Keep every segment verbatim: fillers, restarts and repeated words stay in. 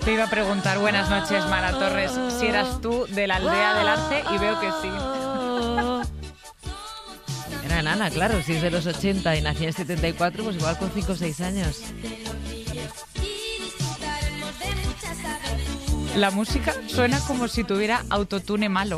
Te iba a preguntar, buenas noches, Mara Torres, si eras tú de la Aldea del Arce y veo que sí. Era enana, claro, si es de los ochenta y nací en setenta y cuatro, pues igual con cinco o seis años. La música suena como si tuviera autotune malo.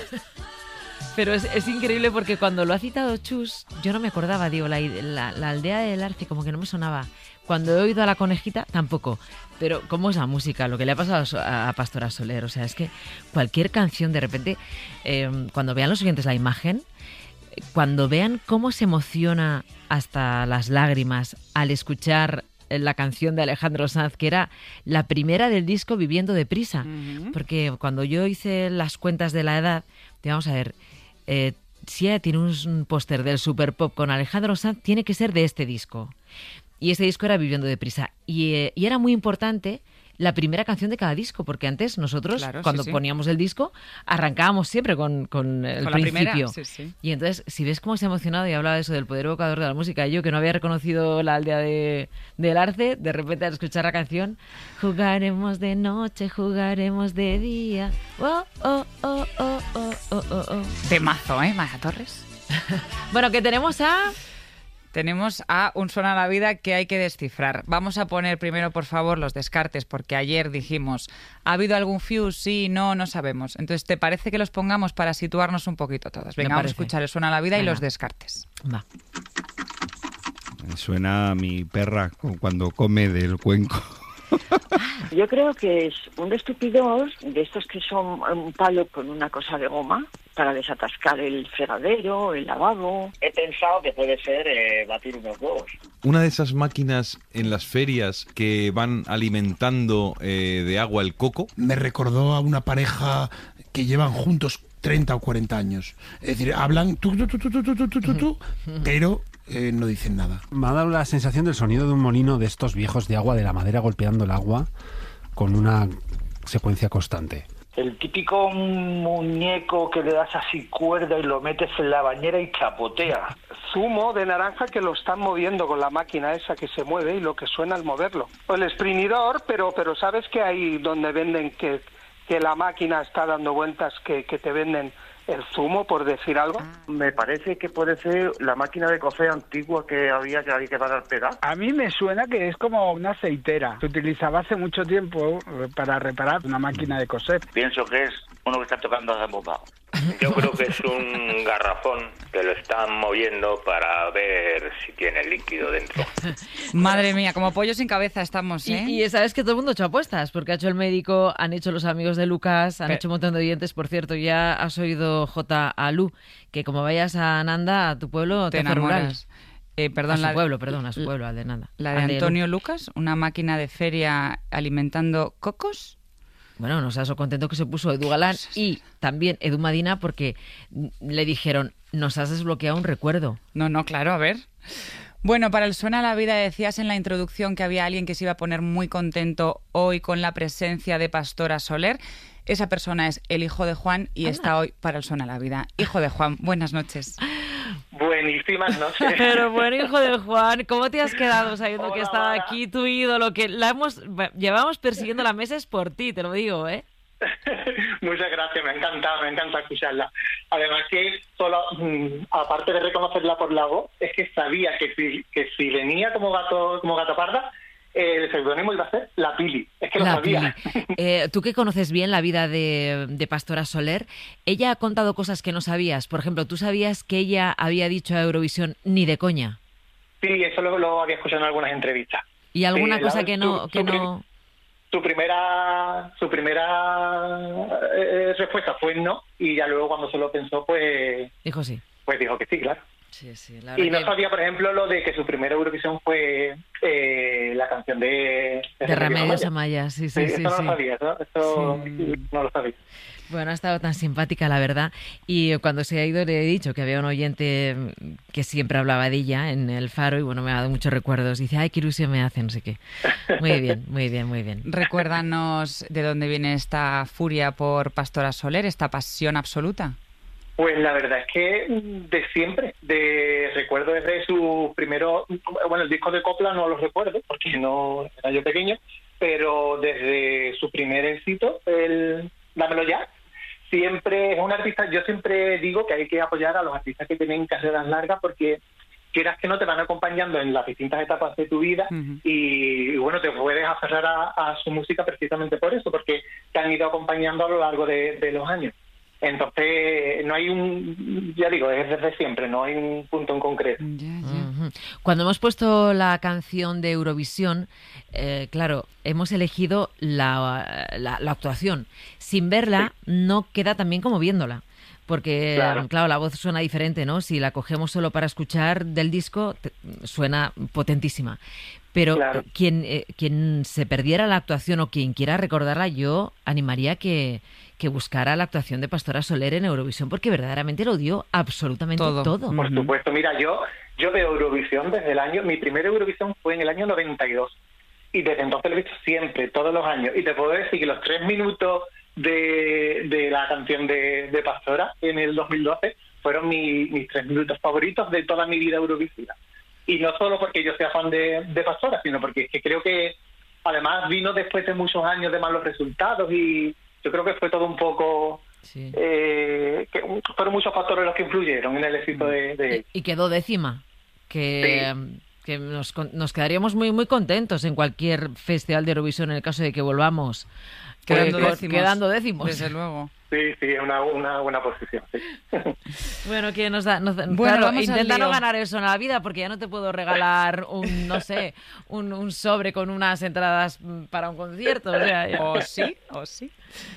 Pero es, es increíble porque cuando lo ha citado Chus, yo no me acordaba, digo, la, la, la Aldea del Arce como que no me sonaba. Cuando he oído a La Conejita, tampoco. Pero ¿cómo es la música? Lo que le ha pasado a, a Pastora Soler. O sea, es que cualquier canción, de repente, eh, cuando vean los oyentes la imagen, cuando vean cómo se emociona hasta las lágrimas al escuchar la canción de Alejandro Sanz, que era la primera del disco Viviendo deprisa. Uh-huh. Porque cuando yo hice las cuentas de la edad, vamos a ver, eh, si ella tiene un póster del Super Pop con Alejandro Sanz, tiene que ser de este disco. Y este disco era Viviendo deprisa. Y, eh, y era muy importante la primera canción de cada disco, porque antes nosotros, claro, cuando sí, sí. poníamos el disco, arrancábamos siempre con, con el con principio. Sí, sí. Y entonces, si ves cómo se ha emocionado y hablaba de eso, del poder evocador de la música, y yo que no había reconocido la aldea de, del Arce, de repente al escuchar la canción, jugaremos de noche, jugaremos de día. Oh, oh, oh, oh, oh, oh, oh, oh. Temazo, ¿eh, Mara Torres? Bueno, que tenemos a... Tenemos a Un Suena la Vida que hay que descifrar. Vamos a poner primero, por favor, los descartes, porque ayer dijimos, ¿ha habido algún fuse? Sí, no, no sabemos. Entonces, ¿te parece que los pongamos para situarnos un poquito todos? Venga, vamos a escuchar el Suena la Vida. Venga. Y los descartes. Va. Suena a mi perra cuando come del cuenco. Yo creo que es un estupidor de estos que son un palo con una cosa de goma para desatascar el fregadero, el lavabo. He pensado que puede ser eh, batir unos huevos. Una de esas máquinas en las ferias que van alimentando eh, de agua el coco. Me recordó a una pareja que llevan juntos treinta o cuarenta años. Es decir, hablan tú, tú, tú, tú, tú, tú, tú, tú, tú, pero eh, no dicen nada. Me ha dado la sensación del sonido de un molino de estos viejos de agua, de la madera golpeando el agua con una secuencia constante. El típico muñeco que le das así cuerda y lo metes en la bañera y chapotea. Zumo de naranja que lo están moviendo con la máquina esa que se mueve y lo que suena al moverlo. O el exprimidor, pero pero sabes que hay donde venden que, que la máquina está dando vueltas, que, que te venden el zumo, por decir algo. Me parece que puede ser la máquina de coser antigua que había que había que parar pegar. A mí me suena que es como una aceitera. Se utilizaba hace mucho tiempo para reparar una máquina de coser. Pienso que es uno que está tocando a bombao. Yo creo que es un garrafón que lo están moviendo para ver si tiene líquido dentro. Madre mía, como pollo sin cabeza estamos, ¿eh? Y, y sabes que todo el mundo ha hecho apuestas, porque ha hecho el médico, han hecho los amigos de Lucas, han Pero... hecho un montón de oyentes. Por cierto, ya has oído J. Alú, que como vayas a Nanda, a tu pueblo, te, te enamoras. Eh, perdón, a su la, pueblo, perdón, a su pueblo, al de Nanda. La de Antonio de Lucas, una máquina de feria alimentando cocos. Bueno, no seas so contento que se puso Edu Galán y también Edu Madina, porque le dijeron, nos has desbloqueado un recuerdo. No, no, claro, a ver. Bueno, para el Suena la Vida decías en la introducción que había alguien que se iba a poner muy contento hoy con la presencia de Pastora Soler. Esa persona es el hijo de Juan y Anda. Está hoy para el Suena la Vida. Hijo de Juan, buenas noches. Buenísimas noches. Pero bueno, hijo de Juan, ¿cómo te has quedado sabiendo hola, que estaba hola. Aquí tu ídolo? Que la hemos llevamos persiguiendo la mesa es por ti, te lo digo, ¿eh? Muchas gracias, me ha encantado, me encanta escucharla. Además que solo, aparte de reconocerla por la voz, es que sabía que si, que si venía como gato, como gato parda, el seudónimo iba a ser La Pili. Es que lo la sabía. Eh, tú que conoces bien la vida de, de Pastora Soler, ella ha contado cosas que no sabías. Por ejemplo, ¿tú sabías que ella había dicho a Eurovisión ni de coña? Sí, eso lo, lo había escuchado en algunas entrevistas. ¿Y alguna sí, cosa la, que no...? Su, que su, no... su primera su primera eh, respuesta fue no, y ya luego cuando se lo pensó, pues... Dijo sí. Pues dijo que sí, claro. Sí, sí, la y no que... sabía, por ejemplo, lo de que su primera Eurovisión fue eh, la canción de... De, de Remedios Amaya, sí, sí, sí. sí. Eso sí. no lo sabía, eso, eso sí. no lo sabía. Bueno, ha estado tan simpática, la verdad. Y cuando se ha ido le he dicho que había un oyente que siempre hablaba de ella en El Faro y bueno, me ha dado muchos recuerdos. Dice, ay, qué ilusión me hace, no sé qué. Muy bien, muy bien, muy bien. Recuérdanos de dónde viene esta furia por Pastora Soler, esta pasión absoluta. Pues la verdad es que de siempre, de recuerdo desde su primero, bueno, el disco de copla no lo recuerdo porque no era yo pequeño, pero desde su primer éxito, el Dámelo Ya, siempre es un artista. Yo siempre digo que hay que apoyar a los artistas que tienen carreras largas, porque quieras que no te van acompañando en las distintas etapas de tu vida. Uh-huh. y, y bueno, te puedes aferrar a, a su música precisamente por eso, porque te han ido acompañando a lo largo de, de los años. Entonces, no hay un, ya digo, es desde siempre, no hay un punto en concreto. Yeah, yeah. Uh-huh. Cuando hemos puesto la canción de Eurovisión, eh, claro, hemos elegido la, la, la actuación. Sin verla, sí. no queda tan bien como viéndola. Porque, claro. claro, la voz suena diferente, ¿no? Si la cogemos solo para escuchar del disco, te, suena potentísima. Pero claro. quien, eh, quien se perdiera la actuación o quien quiera recordarla, yo animaría que, que buscara la actuación de Pastora Soler en Eurovisión, porque verdaderamente lo dio absolutamente todo. todo. Por supuesto. Mira, yo, yo veo Eurovisión desde el año... Mi primera Eurovisión fue en el año noventa y dos. Y desde entonces lo he visto siempre, todos los años. Y te puedo decir que los tres minutos... De, de la canción de, de Pastora en el dos mil doce fueron mi, mis tres minutos favoritos de toda mi vida eurovisiva. Y no solo porque yo sea fan de, de Pastora, sino porque es que creo que además vino después de muchos años de malos resultados, y yo creo que fue todo un poco... Sí. Eh, que fueron muchos factores los que influyeron en el éxito de, de él. Y quedó décima, que... Sí. que nos, nos quedaríamos muy muy contentos en cualquier festival de Eurovisión en el caso de que volvamos. Quedando, eh, décimos, quedando décimos. Desde luego. Sí, sí, es una, una buena posición. Sí. Bueno, que nos da... Nos, bueno, claro, intenta no ganar eso en la vida, porque ya no te puedo regalar un, no sé, un, un sobre con unas entradas para un concierto. O sea, ya. O sí, o sí.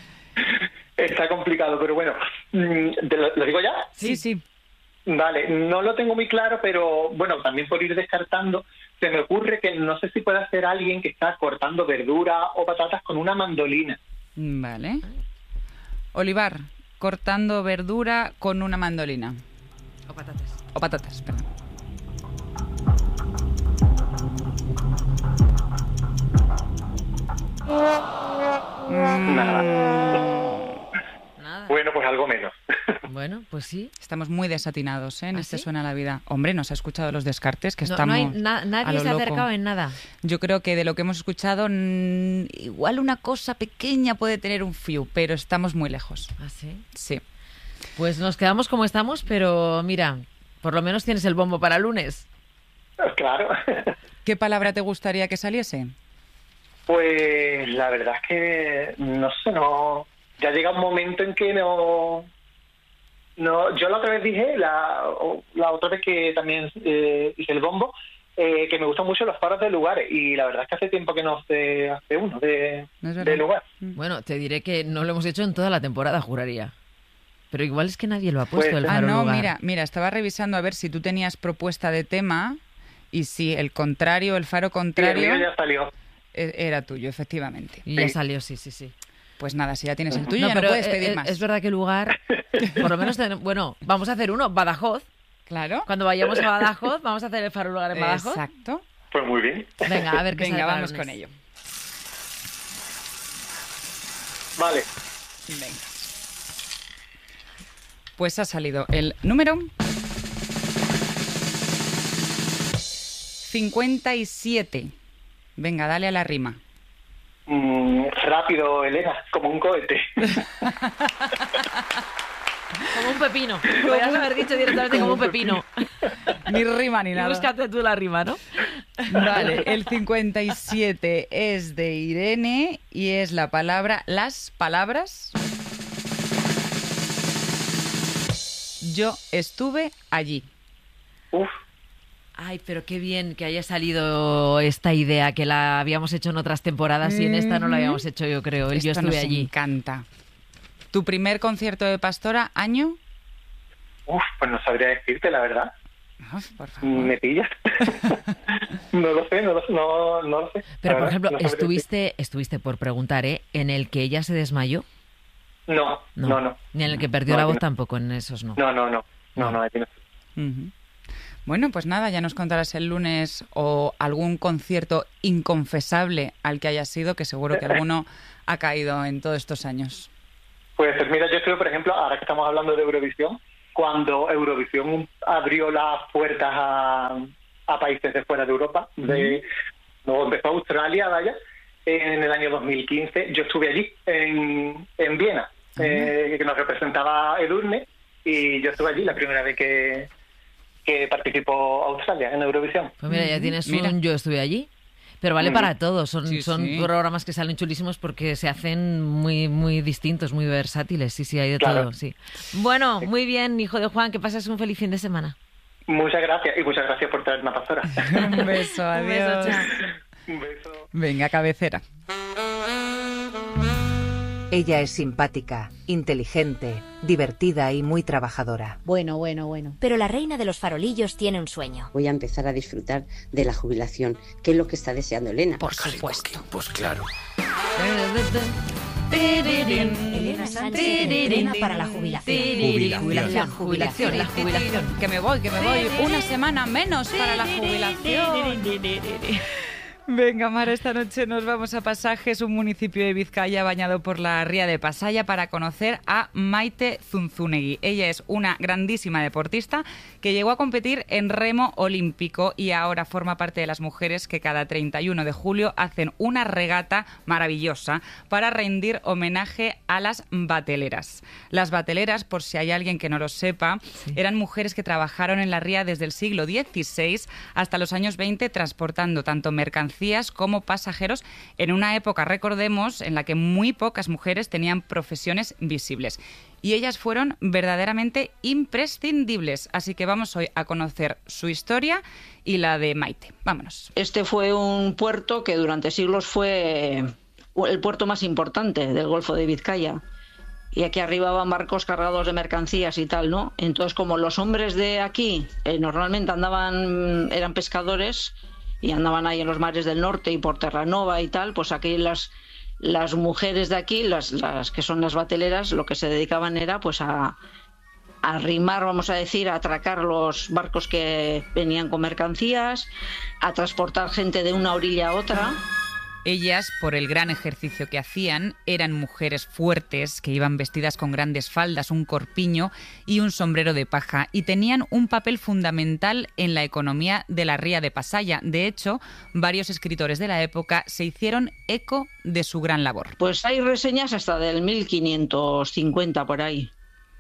Está complicado, pero bueno. ¿Lo, lo digo ya? Sí, sí. Vale, no lo tengo muy claro, pero bueno, también por ir descartando, se me ocurre que no sé si puede ser alguien que está cortando verdura o patatas con una mandolina. Vale. Olivar, cortando verdura con una mandolina. O patatas. O patatas, perdón. Nada. Nada. Bueno, pues algo menos. Bueno, pues sí. Estamos muy desatinados, ¿eh? En ¿Ah, este sí? Suena la Vida. Hombre, ¿nos ha escuchado los descartes? Que no, estamos no hay na- Nadie se ha acercado en nada. Yo creo que de lo que hemos escuchado, n- igual una cosa pequeña puede tener un few, pero estamos muy lejos. ¿Ah, sí? Sí. Pues nos quedamos como estamos, pero mira, por lo menos tienes el bombo para lunes. Claro. ¿Qué palabra te gustaría que saliese? Pues la verdad es que no sé, no... Ya llega un momento en que no... no yo la otra vez dije, la, la otra vez que también eh, hice el bombo, eh, que me gustan mucho los faros de lugares, y la verdad es que hace tiempo que no se hace uno de, ¿No es de lugar. Bueno, te diré que no lo hemos hecho en toda la temporada, juraría. Pero igual es que nadie lo ha puesto, Pues- el Ah, faro no, lugar. mira, mira, estaba revisando a ver si tú tenías propuesta de tema y si el contrario, el faro Sí, el contrario, mío ya salió. e- era tuyo, efectivamente. Y ya Sí. salió, sí, sí, sí. Pues nada, si ya tienes el tuyo, No, ya no pero puedes eh, pedir eh, más. es verdad que el lugar, por lo menos, ten- bueno, vamos a hacer uno, Badajoz. Claro. Cuando vayamos a Badajoz, vamos a hacer el faro lugar en Badajoz. Exacto. Pues muy bien. Venga, a ver qué Venga, sale para vamos lunes. con ello. Vale. Venga. Pues ha salido el número cincuenta y siete. Venga, dale a la rima. Mm, rápido, Elena, como un cohete. Como un pepino. Podrías haber dicho directamente como un pepino. Ni rima ni Y nada. búscate tú la rima, ¿no? Vale, el cincuenta y siete es de Irene y es la palabra, las palabras. Yo estuve allí. Uf. Ay, pero qué bien que haya salido esta idea, que la habíamos hecho en otras temporadas y en esta no la habíamos hecho, yo creo. El Yo Esto estuve nos allí. encanta. ¿Tu primer concierto de Pastora, año? Uf, pues no sabría decirte, la verdad. Uf, por favor. Me pillas. no lo sé, no lo, no, no lo sé. Pero, La por verdad, ejemplo, no sabría estuviste, estuviste por preguntar, ¿eh? En el que ella se desmayó. decir. No, no, no. Ni en el que perdió No, la aquí voz no. tampoco, en esos no. No, no, no. No, no, aquí no. Ujú. Bueno, pues nada, ya nos contarás el lunes o algún concierto inconfesable al que hayas sido, que seguro que alguno ha caído en todos estos años. Pues mira, yo estuve, por ejemplo, ahora que estamos hablando de Eurovisión, cuando Eurovisión abrió las puertas a, a países de fuera de Europa, de, luego empezó Australia, vaya, en el año dos mil quince. Yo estuve allí, en, en Viena, uh-huh. eh, que nos representaba Edurne, y yo estuve allí la primera vez que, que participó Australia en Eurovisión. Pues mira, ya tienes Mira. un Yo estuve allí. Pero vale Mm. para todos, son, Sí, son sí. programas que salen chulísimos porque se hacen muy muy distintos, muy versátiles, sí, sí, hay de Claro. todo, sí. Bueno, muy bien, hijo de Juan, que pases un feliz fin de semana. Muchas gracias, y muchas gracias por traerme a Pastora. Un beso, Un beso, adiós. chao. Un beso. Venga, cabecera. Ella es simpática, inteligente, divertida y muy trabajadora. Bueno, bueno, bueno. Pero la reina de los farolillos tiene un sueño. Voy a empezar a disfrutar de la jubilación, que es lo que está deseando Elena. Por supuesto. Pues claro. Elena Sánchez entrena para la jubilación. Jubilación. La jubilación, la jubilación. Que me voy, que me voy. Una semana menos para la jubilación. Venga, Mar, esta noche nos vamos a Pasajes, un municipio de Vizcaya bañado por la ría de Pasaya, para conocer a Maite Zunzunegui. Ella es una grandísima deportista que llegó a competir en remo olímpico y ahora forma parte de las mujeres que cada treinta y uno de julio hacen una regata maravillosa para rendir homenaje a las bateleras. Las bateleras, por si hay alguien que no lo sepa, sí. eran mujeres que trabajaron en la ría desde el siglo dieciséis hasta los años veinte, transportando tanto mercancías como pasajeros en una época, recordemos, en la que muy pocas mujeres tenían profesiones visibles. Y ellas fueron verdaderamente imprescindibles. Así que vamos hoy a conocer su historia y la de Maite. Vámonos. Este fue un puerto que durante siglos fue el puerto más importante del Golfo de Vizcaya. Y aquí arribaban barcos cargados de mercancías y tal, ¿no? Entonces, como los hombres de aquí eh, normalmente andaban, eran pescadores y andaban ahí en los mares del norte y por Terranova y tal, pues aquí las, las mujeres de aquí, las, las que son las bateleras, lo que se dedicaban era pues a, a rimar, vamos a decir, a atracar los barcos que venían con mercancías, a transportar gente de una orilla a otra. Ellas, por el gran ejercicio que hacían, eran mujeres fuertes que iban vestidas con grandes faldas, un corpiño y un sombrero de paja, y tenían un papel fundamental en la economía de la ría de Pasaya. De hecho, varios escritores de la época se hicieron eco de su gran labor. Pues hay reseñas hasta del mil quinientos cincuenta por ahí.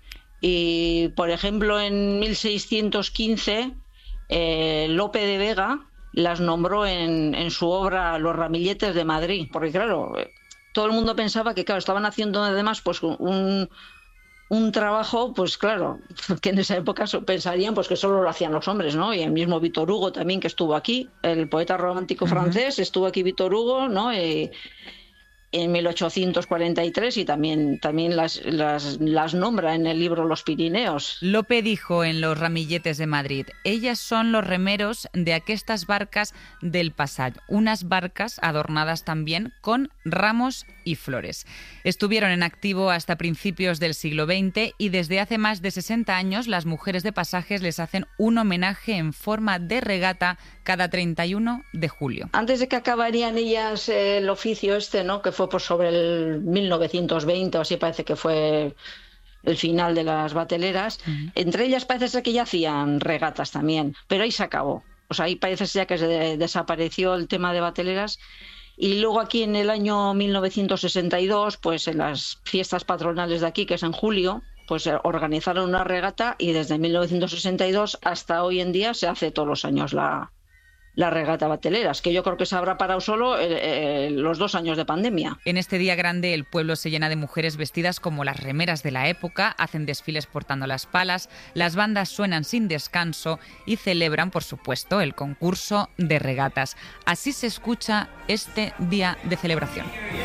Y, por ejemplo, en mil seiscientos quince, eh, Lope de Vega las nombró en, en su obra Los ramilletes de Madrid, porque claro, todo el mundo pensaba que claro, estaban haciendo además pues un, un trabajo, pues claro, que en esa época pensarían pues que solo lo hacían los hombres, ¿no? Y el mismo Víctor Hugo también, que estuvo aquí, el poeta romántico uh-huh. francés, estuvo aquí Víctor Hugo, ¿no? Y, en mil ochocientos cuarenta y tres y también, también las, las, las nombra en el libro Los Pirineos. Lope dijo en Los ramilletes de Madrid: ellas son los remeros de aquestas barcas del Passat, unas barcas adornadas también con ramos y flores. Estuvieron en activo hasta principios del siglo veinte y desde hace más de sesenta años las mujeres de Pasajes les hacen un homenaje en forma de regata cada treinta y uno de julio. Antes de que acabarían ellas eh, el oficio este, ¿no? Que fue pues sobre el mil novecientos veinte o así, parece que fue el final de las bateleras. Uh-huh. Entre ellas parece ser que ya hacían regatas también, pero ahí se acabó. O sea, ahí parece ser ya que se de- desapareció el tema de bateleras. Y luego aquí en el año mil novecientos sesenta y dos, pues en las fiestas patronales de aquí, que es en julio, pues organizaron una regata y desde mil novecientos sesenta y dos hasta hoy en día se hace todos los años la, la regata bateleras, que yo creo que se habrá parado solo eh, eh, los dos años de pandemia. En este día grande el pueblo se llena de mujeres vestidas como las remeras de la época, hacen desfiles portando las palas, las bandas suenan sin descanso y celebran, por supuesto, el concurso de regatas. Así se escucha este día de celebración.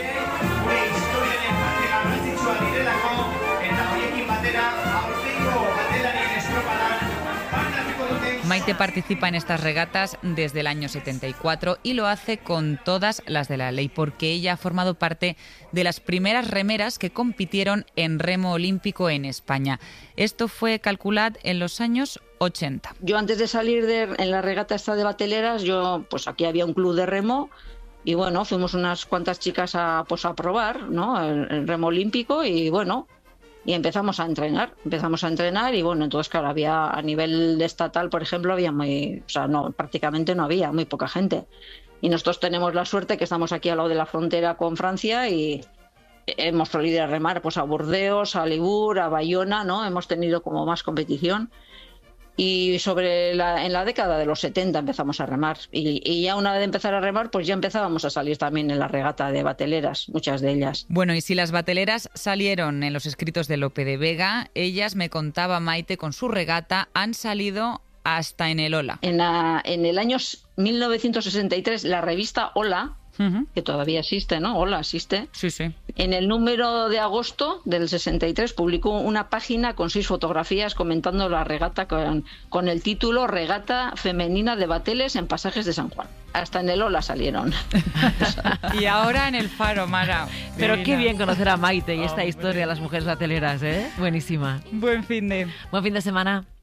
Maite participa en estas regatas desde el año setenta y cuatro y lo hace con todas las de la ley, porque ella ha formado parte de las primeras remeras que compitieron en remo olímpico en España. Esto fue, calculad, en los años ochenta. Yo antes de salir de, en la regata esta de bateleras, yo pues aquí había un club de remo y bueno, fuimos unas cuantas chicas a, pues, a probar, ¿no? el, el remo olímpico y bueno... Y empezamos a entrenar, empezamos a entrenar y bueno, entonces claro, había a nivel estatal, por ejemplo, había muy, o sea, no, prácticamente no había, muy poca gente. Y nosotros tenemos la suerte que estamos aquí al lado de la frontera con Francia y hemos solido ir a remar pues a Burdeos, a Libur, a Bayona, ¿no? Hemos tenido como más competición. Y sobre la, en la década de los setenta empezamos a remar. Y, y ya una vez de empezar a remar, pues ya empezábamos a salir también en la regata de bateleras, muchas de ellas. Bueno, y si las bateleras salieron en los escritos de Lope de Vega, ellas, me contaba Maite, con su regata, han salido hasta en el Hola. En, la, en el año mil novecientos sesenta y tres, la revista Hola, uh-huh. que todavía existe, ¿no? Hola, existe. Sí, sí. En el número de agosto del sesenta y tres publicó una página con seis fotografías comentando la regata con, con el título Regata Femenina de Bateles en Pasajes de San Juan. Hasta en el Hola salieron. Y ahora en el Faro, Mara. Pero Divina. Qué bien conocer a Maite y esta Hombre. historia de las mujeres bateleras, ¿eh? Buenísima. Buen fin de... Buen fin de semana.